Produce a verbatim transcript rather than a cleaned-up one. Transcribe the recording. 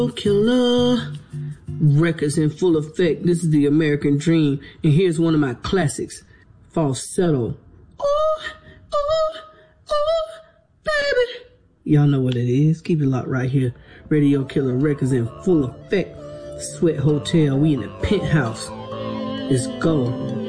Killer records in full effect. This is the American Dream, and here's one of my classics, Falsetto. Oh, oh, oh, baby. Y'all know what it is. Keep it locked right here. Radio Killer Records in full effect. Sweat Hotel. We in the penthouse. Let's go.